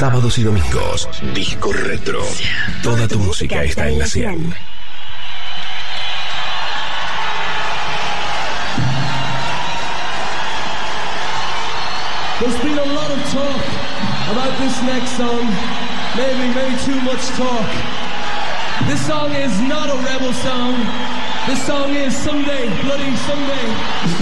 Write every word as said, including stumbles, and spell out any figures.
Sábados y domingos, Disco Retro. Toda tu música está en la cien. There's been a lot of talk about this next song. Maybe, maybe too much talk. This song is not a rebel song. This song is Someday, Bloody Someday.